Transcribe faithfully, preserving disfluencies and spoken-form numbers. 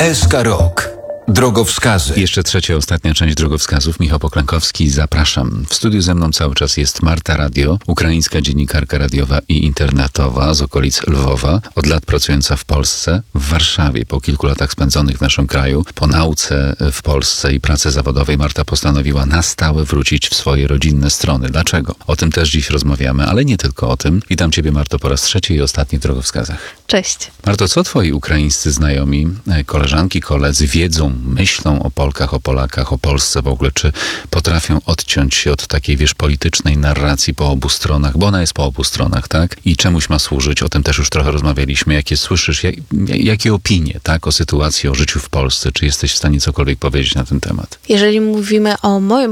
S K Rok. Drogowskazy. Jeszcze trzecia, ostatnia część drogowskazów. Michał Poklankowski, zapraszam. W studiu ze mną cały czas jest Marta Radio, ukraińska dziennikarka radiowa i internetowa z okolic Lwowa, od lat pracująca w Polsce, w Warszawie. Po kilku latach spędzonych w naszym kraju, po nauce w Polsce i pracy zawodowej, Marta postanowiła na stałe wrócić w swoje rodzinne strony. Dlaczego? O tym też dziś rozmawiamy, ale nie tylko o tym. Witam Ciebie, Marto, po raz trzeci i ostatni w drogowskazach. Cześć. Marto, co Twoi ukraińscy znajomi, koleżanki, koledzy wiedzą, myślą o Polkach, o Polakach, o Polsce w ogóle? Czy potrafią odciąć się od takiej, wiesz, politycznej narracji po obu stronach? Bo ona jest po obu stronach, tak? I czemuś ma służyć. O tym też już trochę rozmawialiśmy. Jakie słyszysz, jak, jakie opinie, tak? O sytuacji, o życiu w Polsce. Czy jesteś w stanie cokolwiek powiedzieć na ten temat? Jeżeli mówimy o moim